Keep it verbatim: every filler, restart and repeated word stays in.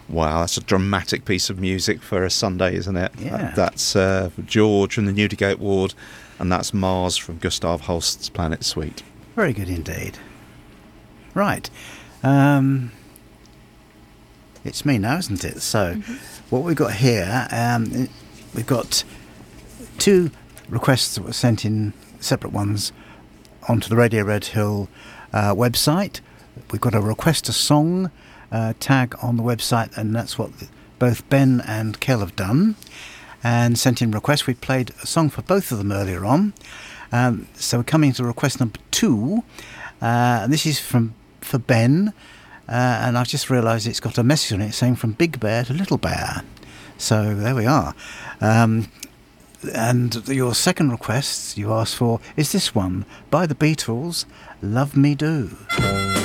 Wow, that's a dramatic piece of music for a Sunday, isn't it? Yeah. That's uh, George from the Newdigate Ward, and that's Mars from Gustav Holst's Planet Suite. Very good indeed. Right. Um, it's me now, isn't it? So, mm-hmm. what we've got here, um, we've got two requests that were sent in, separate ones, onto the Radio Red Hill uh, website. We've got a request a song uh, tag on the website, and that's what the, both Ben and Kel have done, and sent in requests. We played a song for both of them earlier on. Um, so we're coming to request number two, uh, and this is from for Ben, uh, and I've just realised it's got a message on it saying from Big Bear to Little Bear. So there we are. Um, and your second request you asked for is this one by the Beatles, Love Me Do.